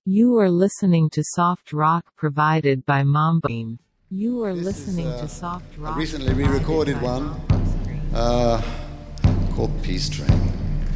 You are listening to soft rock provided by Mambo. You are This listening is, to soft rock. I recently re-recorded one called Peace Train.